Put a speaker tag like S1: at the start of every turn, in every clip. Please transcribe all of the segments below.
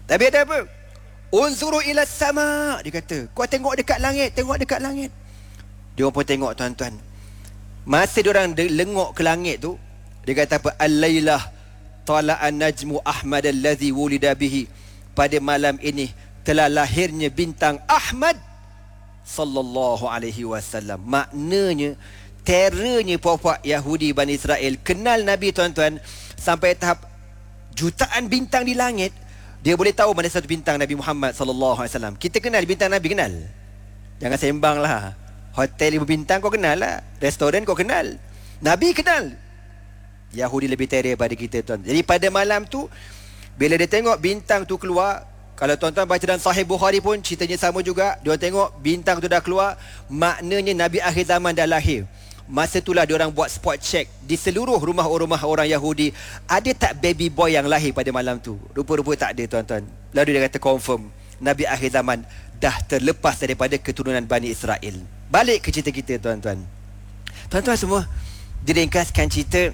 S1: Nabi ada apa? Unzuru ila sama. Dia kata, kau tengok dekat langit, tengok dekat langit. Dia pun tengok tuan-tuan. Masa dia orang lengok ke langit tu, dia kata apa? Al-lailah tala'an najmu Ahmad allazi wulida bihi. Pada malam ini telah lahirnya bintang Ahmad sallallahu alaihi wasallam. Maknanya terornya puak-puak Yahudi Bani Israel kenal Nabi tuan-tuan, sampai tahap jutaan bintang di langit dia boleh tahu mana satu bintang Nabi Muhammad sallallahu alaihi wasallam. Kita kenal bintang Nabi, kenal. Jangan sembang lah. Hotel 5 bintang kau kenal lah, restoran kau kenal, Nabi kenal. Yahudi lebih terror pada kita tuan. Jadi pada malam tu bila dia tengok bintang tu keluar, kalau tuan-tuan baca dalam Sahih Bukhari pun ceritanya sama juga. Dia tengok bintang tu dah keluar, maknanya Nabi akhir zaman dah lahir. Masa itulah dia orang buat spot check di seluruh rumah-rumah orang Yahudi, ada tak baby boy yang lahir pada malam tu? Rupa-rupa tak ada tuan-tuan. Lalu dia kata confirm Nabi akhir zaman dah terlepas daripada keturunan Bani Israel. Balik ke cerita kita tuan-tuan. Tuan-tuan semua, diringkaskan cerita,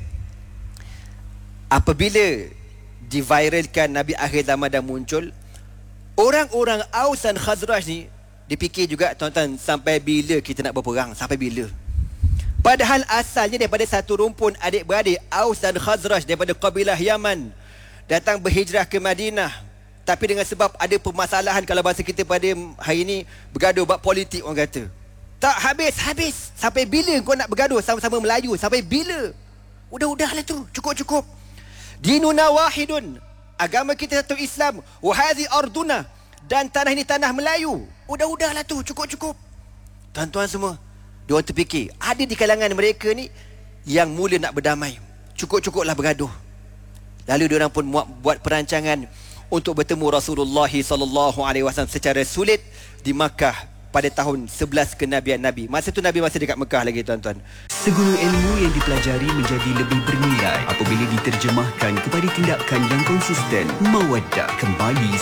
S1: apabila diviralkan Nabi akhir zaman dah muncul, orang-orang Aus dan Khazraj ni dipikir juga tuan-tuan, sampai bila kita nak berperang, sampai bila? Padahal asalnya daripada satu rumpun adik-beradik, Aus dan Khazraj daripada kabilah Yaman, datang berhijrah ke Madinah. Tapi dengan sebab ada permasalahan, kalau bahasa kita pada hari ini, bergaduh bab politik orang kata. Tak habis-habis. Sampai bila kau nak bergaduh sama-sama Melayu? Sampai bila? Udah-udahlah tu, cukup-cukup. Dinuna wahidun, agama kita satu Islam. Wa hadhi arduna, dan tanah ini tanah Melayu. Udah-udahlah tu, cukup-cukup. Tuan-tuan semua, dia orang terfikir ada di kalangan mereka ni yang mula nak berdamai. Cukup-cukuplah bergaduh. Lalu dia orang pun buat perancangan untuk bertemu Rasulullah sallallahu alaihi wasallam secara sulit di Makkah pada tahun 11 kenabian Nabi. Masa tu Nabi masih dekat Mekah lagi tuan-tuan.
S2: Segala ilmu yang dipelajari menjadi lebih bernilai apabila diterjemahkan kepada tindakan yang konsisten. Mawaddah kembali